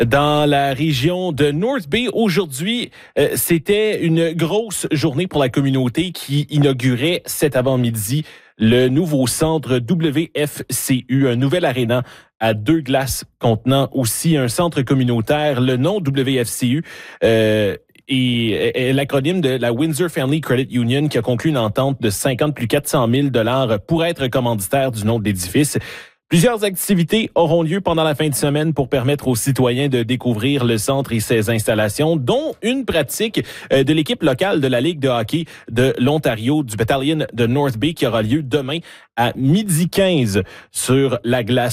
Dans la région de North Bay, aujourd'hui, c'était une grosse journée pour la communauté qui inaugurait cet avant-midi le nouveau centre WFCU, un nouvel aréna à 2 glaces contenant aussi un centre communautaire. Le nom WFCU est l'acronyme de la Windsor Family Credit Union qui a conclu une entente de 50 plus 400 000 $ pour être commanditaire du nom de l'édifice. Plusieurs activités auront lieu pendant la fin de semaine pour permettre aux citoyens de découvrir le centre et ses installations, dont une pratique de l'équipe locale de la Ligue de hockey de l'Ontario, du Battalion de North Bay, qui aura lieu demain à 12h15 sur la glace.